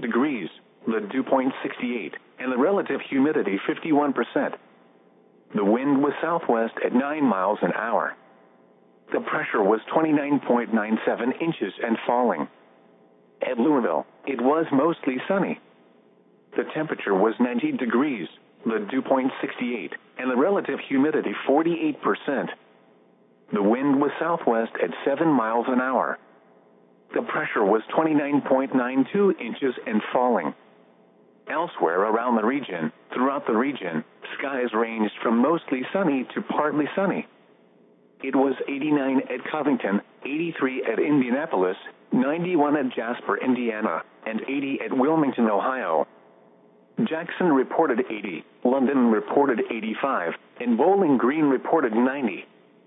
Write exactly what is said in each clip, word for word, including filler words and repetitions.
degrees, the dew point sixty-eight, and the relative humidity fifty-one percent. The wind was southwest at nine miles an hour. The pressure was twenty-nine point nine seven inches and falling. At Louisville, it was mostly sunny. The temperature was ninety degrees, the dew point sixty-eight, and the relative humidity forty-eight percent. The wind was southwest at seven miles an hour. The pressure was twenty-nine point nine two inches and falling. Elsewhere around the region, throughout the region, skies ranged from mostly sunny to partly sunny. It was eighty-nine at Covington, eighty-three at Indianapolis, ninety-one at Jasper, Indiana, and eighty at Wilmington, Ohio. Jackson reported eighty, London reported eighty-five, and Bowling Green reported ninety.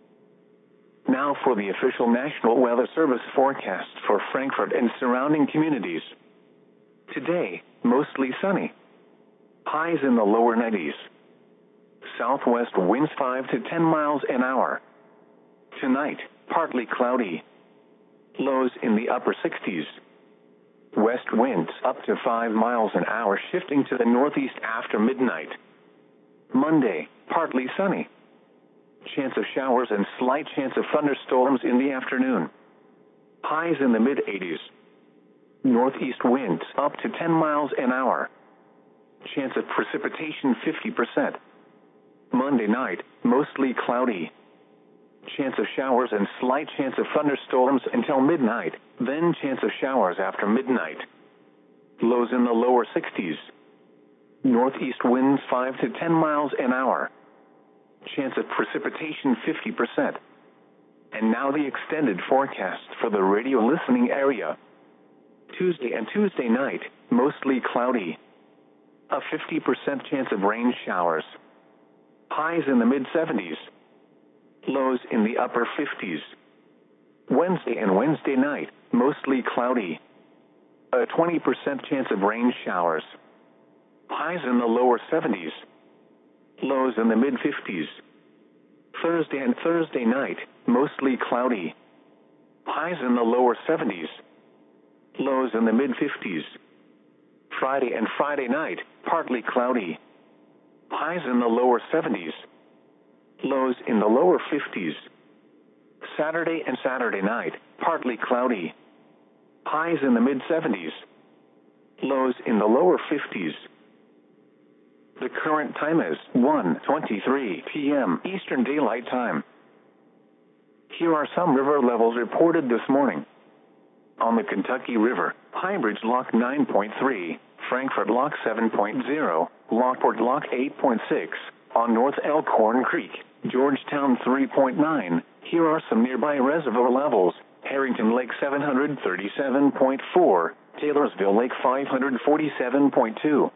Now for the official National Weather Service forecast for Frankfort and surrounding communities. Today, mostly sunny. Highs in the lower nineties. Southwest winds five to ten miles an hour. Tonight, partly cloudy. Lows in the upper sixties. West winds up to five miles an hour, shifting to the northeast after midnight. Monday, partly sunny. Chance of showers and slight chance of thunderstorms in the afternoon. Highs in the mid-eighties. Northeast winds up to ten miles an hour. Chance of precipitation fifty percent. Monday night, mostly cloudy. Chance of showers and slight chance of thunderstorms until midnight, then chance of showers after midnight. Lows in the lower sixties. Northeast winds five to ten miles an hour. Chance of precipitation fifty percent. And now the extended forecast for the radio listening area. Tuesday and Tuesday night, mostly cloudy. A fifty percent chance of rain showers. Highs in the mid-seventies. Lows in the upper fifties. Wednesday and Wednesday night, mostly cloudy. A twenty percent chance of rain showers. Highs in the lower seventies. Lows in the mid-fifties. Thursday and Thursday night, mostly cloudy. Highs in the lower seventies. Lows in the mid-fifties. Friday and Friday night, partly cloudy. Highs in the lower seventies. Lows in the lower fifties. Saturday and Saturday night, partly cloudy. Highs in the mid-seventies. Lows in the lower fifties. The current time is one twenty-three p m Eastern Daylight Time. Here are some river levels reported this morning. On the Kentucky River, Highbridge Lock nine point three, Frankfort Lock seven point zero, Lockport Lock eight point six, on North Elkhorn Creek, Georgetown three point nine. Here are some nearby reservoir levels. Harrington Lake seven hundred thirty-seven point four, Taylorsville Lake five hundred forty-seven point two.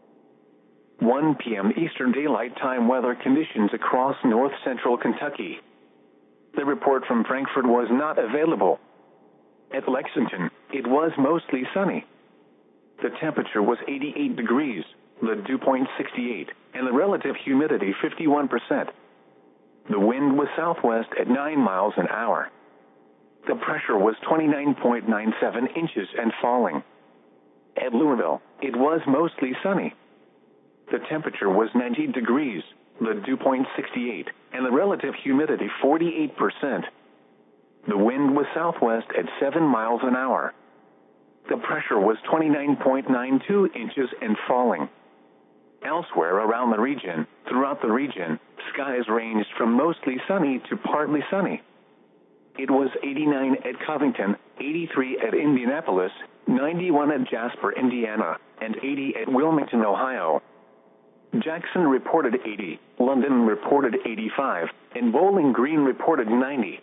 one p m Eastern Daylight Time weather conditions across north central Kentucky. The report from Frankfort was not available. At Lexington, it was mostly sunny. The temperature was eighty-eight degrees, the dew point sixty-eight, and the relative humidity fifty-one percent. The wind was southwest at nine miles an hour. The pressure was twenty-nine point nine seven inches and falling. At Louisville, it was mostly sunny. The temperature was ninety degrees, the dew point sixty-eight, and the relative humidity forty-eight percent. The wind was southwest at seven miles an hour. The pressure was twenty-nine point nine two inches and falling. Elsewhere around the region, throughout the region, skies ranged from mostly sunny to partly sunny. It was eighty-nine at Covington, eighty-three at Indianapolis, ninety-one at Jasper, Indiana, and eighty at Wilmington, Ohio. Jackson reported eighty, London reported eighty-five, and Bowling Green reported ninety.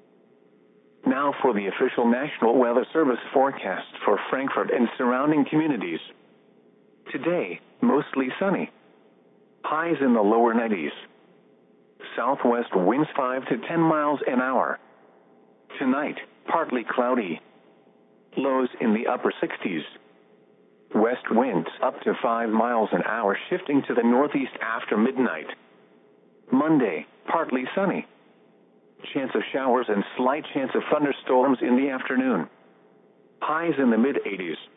Now for the official National Weather Service forecast for Frankfort and surrounding communities. Today, mostly sunny. Highs in the lower nineties. Southwest winds five to ten miles an hour. Tonight, partly cloudy. Lows in the upper sixties. West winds up to five miles an hour, shifting to the northeast after midnight. Monday, partly sunny. Chance of showers and slight chance of thunderstorms in the afternoon. Highs in the mid-eighties.